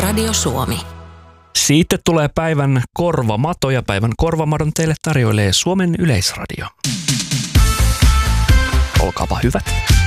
Radio Suomi. Siitä tulee päivän korvamato ja päivän korvamadon teille tarjoilee Suomen Yleisradio. Olkaapa hyvät.